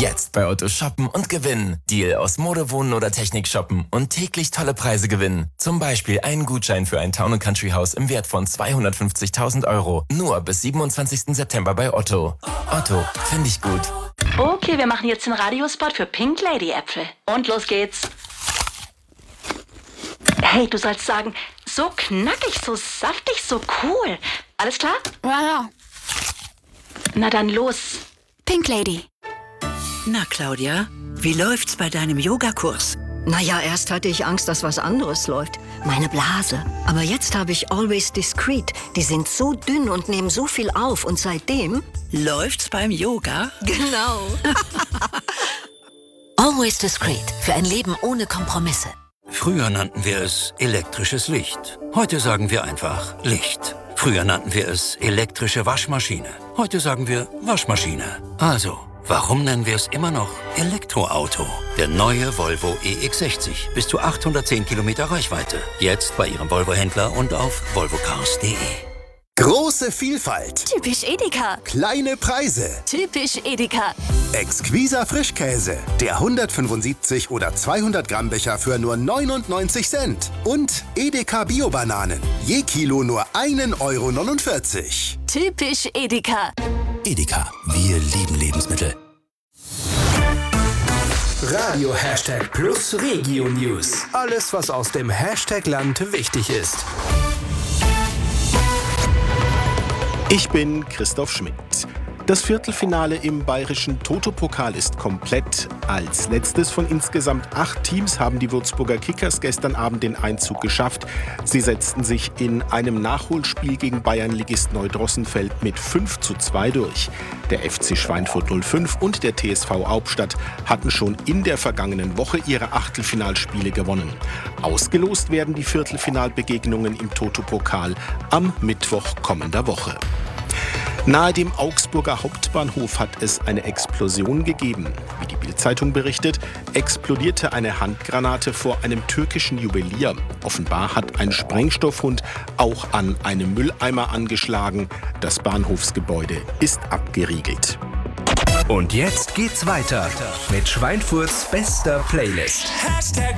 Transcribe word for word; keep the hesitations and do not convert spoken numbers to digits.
Jetzt bei Otto shoppen und gewinnen. Deal aus Mode, Wohnen oder Technik shoppen und täglich tolle Preise gewinnen. Zum Beispiel einen Gutschein für ein Town and Country Haus im Wert von zweihundertfünfzigtausend Euro. Nur bis siebenundzwanzigsten September bei Otto. Otto, finde ich gut. Okay, wir machen jetzt den Radiospot für Pink Lady Äpfel. Und los geht's. Hey, du sollst sagen, so knackig, so saftig, so cool. Alles klar? Ja, ja. Na dann los. Pink Lady. Na, Claudia, wie läuft's bei deinem Yogakurs? Naja, erst hatte ich Angst, dass was anderes läuft. Meine Blase. Aber jetzt habe ich Always Discreet. Die sind so dünn und nehmen so viel auf. Und seitdem... Läuft's beim Yoga? Genau. Always Discreet. Für ein Leben ohne Kompromisse. Früher nannten wir es elektrisches Licht. Heute sagen wir einfach Licht. Früher nannten wir es elektrische Waschmaschine. Heute sagen wir Waschmaschine. Also, warum nennen wir es immer noch Elektroauto? Der neue Volvo E X sechzig. Bis zu achthundertzehn Kilometer Reichweite. Jetzt bei Ihrem Volvo-Händler und auf volvocars punkt de. Große Vielfalt. Typisch Edeka. Kleine Preise. Typisch Edeka. Exquiser Frischkäse. Der hundertfünfundsiebzig oder zweihundert Gramm Becher für nur neunundneunzig Cent. Und Edeka Bio-Bananen. Je Kilo nur ein Euro neunundvierzig. Typisch Edeka. Edeka. Wir lieben Lebensmittel. Radio Hashtag Plus Regio News. Alles, was aus dem Hashtag-Land wichtig ist. Ich bin Christoph Schmidt. Das Viertelfinale im bayerischen Toto-Pokal ist komplett. Als letztes von insgesamt acht Teams haben die Würzburger Kickers gestern Abend den Einzug geschafft. Sie setzten sich in einem Nachholspiel gegen Bayernligist Neudrossenfeld mit fünf zu zwei durch. Der F C Schweinfurt null fünf und der T S V Hauptstadt hatten schon in der vergangenen Woche ihre Achtelfinalspiele gewonnen. Ausgelost werden die Viertelfinalbegegnungen im Toto-Pokal am Mittwoch kommender Woche. Nahe dem Augsburger Hauptbahnhof hat es eine Explosion gegeben. Wie die Bild-Zeitung berichtet, explodierte eine Handgranate vor einem türkischen Juwelier. Offenbar hat ein Sprengstoffhund auch an einem Mülleimer angeschlagen. Das Bahnhofsgebäude ist abgeriegelt. Und jetzt geht's weiter mit Schweinfurts bester Playlist.